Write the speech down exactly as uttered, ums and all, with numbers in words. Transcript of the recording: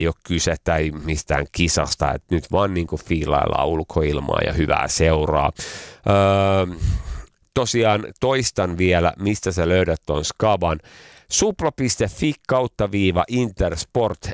ei ole kyse tai mistään kisasta, että nyt vaan niin kuin fiilaillaan ulkoilmaa ja hyvää seuraa. Öö, tosiaan toistan vielä, mistä sä löydät ton skaban. Supla piste fi kautta viiva Intersport,